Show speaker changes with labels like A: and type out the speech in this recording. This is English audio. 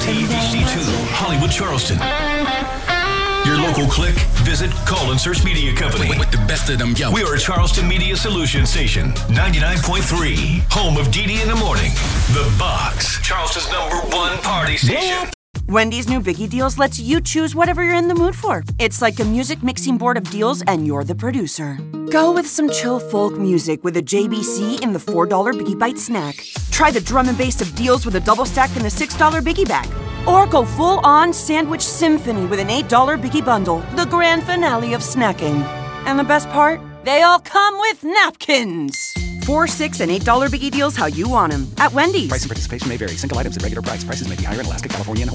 A: HD, HD2, Hollywood, Charleston. Your local click, visit, call, and search media company.
B: With the best of them, yo.
A: We are a Charleston Media Solutions Station, 99.3, home of DD in the Morning. The Box, Charleston's #1 party station.
C: Wendy's new Biggie Deals lets you choose whatever you're in the mood for. It's like a music mixing board of deals, and you're the producer. Go with some chill folk music with a JBC in the $4 Biggie Bite snack. Try the drum and bass of deals with a double stack in the $6 Biggie Bag. Or go full-on sandwich symphony with an $8 Biggie Bundle, the grand finale of snacking. And the best part? They all come with napkins. $4, $6, and $8 Biggie Deals how you want them. At Wendy's.
B: Price and participation may vary. Single items at regular price. Prices may be higher in Alaska, California, and Hawaii.